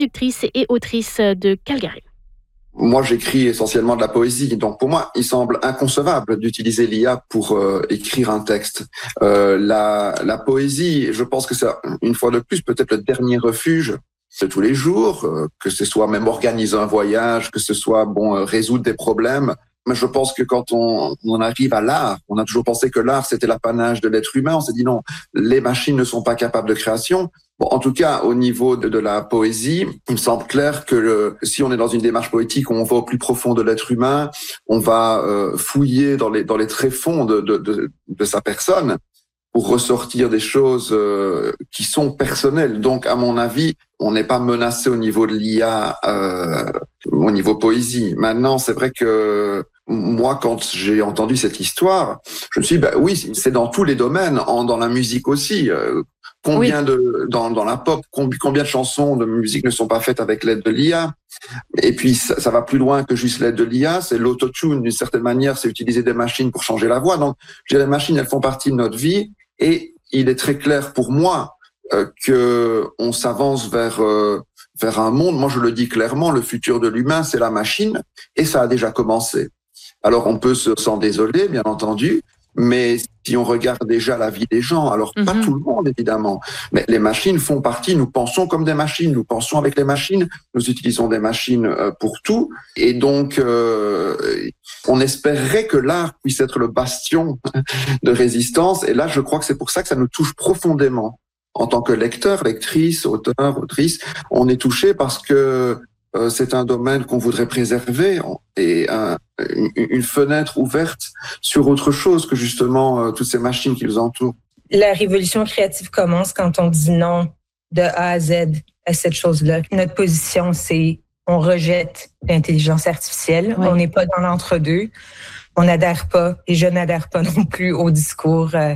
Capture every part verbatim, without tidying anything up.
traductrice et autrice de Calgary. Moi, j'écris essentiellement de la poésie, donc pour moi, il semble inconcevable d'utiliser l'I A pour euh, écrire un texte. Euh, la, la poésie, je pense que c'est, une fois de plus, peut-être le dernier refuge de tous les jours, euh, que ce soit même organiser un voyage, que ce soit bon euh, résoudre des problèmes. Mais je pense que quand on, on arrive à l'art, on a toujours pensé que l'art, c'était l'apanage de l'être humain. On s'est dit non, les machines ne sont pas capables de création. Bon, en tout cas, au niveau de, de la poésie, il me semble clair que le, si on est dans une démarche poétique, on va au plus profond de l'être humain, on va euh, fouiller dans les, dans les tréfonds de, de, de, de sa personne pour ressortir des choses euh, qui sont personnelles. Donc, à mon avis, on n'est pas menacé au niveau de l'I A, euh, au niveau poésie. Maintenant, c'est vrai que moi, quand j'ai entendu cette histoire, je me suis dit, bah oui, c'est dans tous les domaines, en, dans la musique aussi. Euh, combien oui. de dans, dans la pop, combien de chansons de musique ne sont pas faites avec l'aide de l'I A? Et puis, ça, ça va plus loin que juste l'aide de l'I A. C'est l'autotune, d'une certaine manière, c'est utiliser des machines pour changer la voix. Donc, je dirais, les machines, elles font partie de notre vie. Et il est très clair pour moi euh, que on s'avance vers euh, vers un monde. Moi, je le dis clairement, le futur de l'humain, c'est la machine, et ça a déjà commencé. Alors, on peut se s'en désoler, bien entendu, mais si on regarde déjà la vie des gens, alors pas mm-hmm. tout le monde évidemment, mais les machines font partie. Nous pensons comme des machines, nous pensons avec les machines, nous utilisons des machines euh, pour tout, et donc euh, on espérerait que l'art puisse être le bastion de résistance. Et là, je crois que c'est pour ça que ça nous touche profondément en tant que lecteur, lectrice, auteur, autrice. On est touché parce que euh, c'est un domaine qu'on voudrait préserver et un, une, une fenêtre ouverte sur autre chose que justement euh, toutes ces machines qui nous entourent. La révolution créative commence quand on dit non de A à Z à cette chose-là. Notre position, c'est on rejette l'intelligence artificielle. Oui. On n'est pas dans l'entre-deux. On n'adhère pas, et je n'adhère pas non plus au discours euh,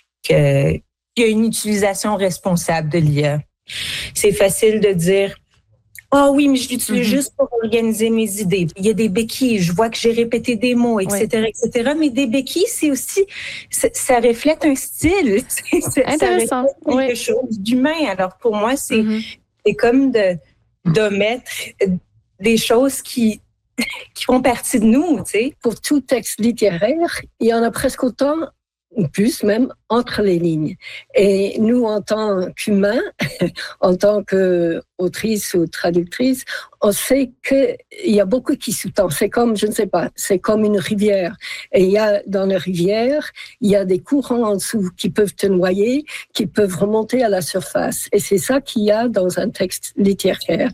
qu'il y a une utilisation responsable de l'I A. C'est facile de dire « Ah oh oui, mais je l'utilise mm-hmm. juste pour organiser mes idées. Il y a des béquilles, je vois que j'ai répété des mots, et cetera, oui. et cetera. Mais des béquilles, c'est aussi, c'est, ça reflète un style. C'est, c'est, intéressant. Ça reflète quelque oui. chose d'humain. Alors pour moi, c'est, mm-hmm. c'est comme de, de mettre des choses qui, qui font partie de nous, tu sais. Pour tout texte littéraire, il y en a presque autant, ou plus même, entre les lignes. Et nous, en tant qu'humains, en tant qu'autrice ou traductrice, on sait qu'il y a beaucoup qui sous-tend. C'est comme, je ne sais pas, c'est comme une rivière. Et il y a, dans la rivière, il y a des courants en dessous qui peuvent te noyer, qui peuvent remonter à la surface. Et c'est ça qu'il y a dans un texte littéraire.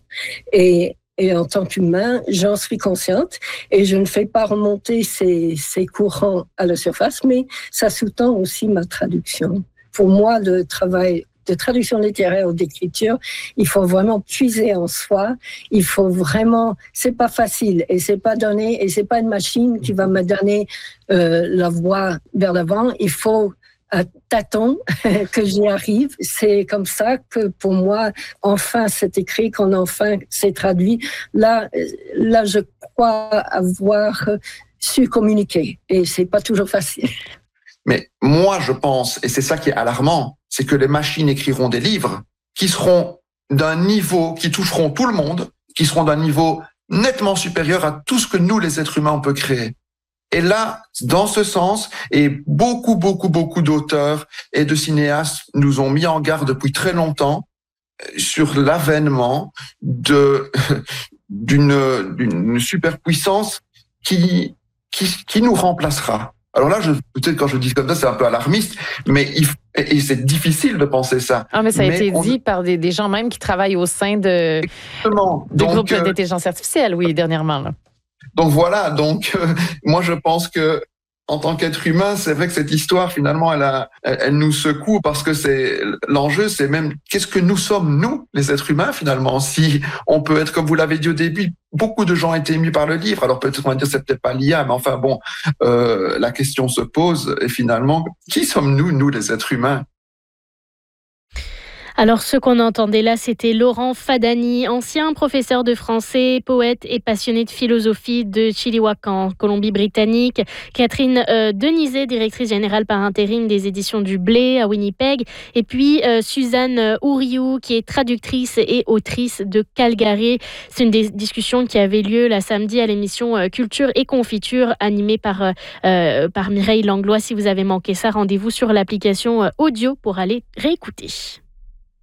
Et Et en tant qu'humain, j'en suis consciente et je ne fais pas remonter ces, ces courants à la surface, mais ça sous-tend aussi ma traduction. Pour moi, le travail de traduction littéraire ou d'écriture, il faut vraiment puiser en soi. Il faut vraiment, c'est pas facile et c'est pas donné et c'est pas une machine qui va me donner euh, la voie vers l'avant. Il faut à tâtons que j'y arrive. C'est comme ça que, pour moi, enfin, c'est écrit, qu'on enfin c'est traduit. Là, là, je crois avoir su communiquer. Et c'est pas toujours facile. Mais moi, je pense, et c'est ça qui est alarmant, c'est que les machines écriront des livres qui seront d'un niveau, qui toucheront tout le monde, qui seront d'un niveau nettement supérieur à tout ce que nous, les êtres humains, on peut créer. Et là, dans ce sens, et beaucoup, beaucoup, beaucoup d'auteurs et de cinéastes nous ont mis en garde depuis très longtemps sur l'avènement de, d'une, d'une superpuissance qui, qui, qui nous remplacera. Alors là, je, peut-être quand je dis comme ça, c'est un peu alarmiste, mais il, et c'est difficile de penser ça. Ah, mais ça a mais été on... dit par des, des gens même qui travaillent au sein de, de groupes euh, d'intelligence artificielle, oui, dernièrement, là. Donc voilà, donc euh, moi je pense que en tant qu'être humain, c'est vrai que cette histoire finalement elle, a, elle, elle nous secoue parce que c'est l'enjeu, c'est même qu'est-ce que nous sommes nous les êtres humains finalement. Si on peut être comme vous l'avez dit au début, beaucoup de gens ont été émus par le livre. Alors peut-être on va dire c'est peut-être pas l'I A, mais enfin bon, euh, la question se pose et finalement qui sommes-nous nous les êtres humains? Alors, ce qu'on entendait là, c'était Laurent Fadani, ancien professeur de français, poète et passionné de philosophie de Chilliwack en Colombie-Britannique. Catherine euh, Denizet, directrice générale par intérim des éditions du Blé à Winnipeg. Et puis euh, Suzanne Ouriou, qui est traductrice et autrice de Calgary. C'est une des discussions qui avait lieu la samedi à l'émission euh, Culture et Confiture, animée par, euh, par Mireille Langlois. Si vous avez manqué ça, rendez-vous sur l'application euh, audio pour aller réécouter.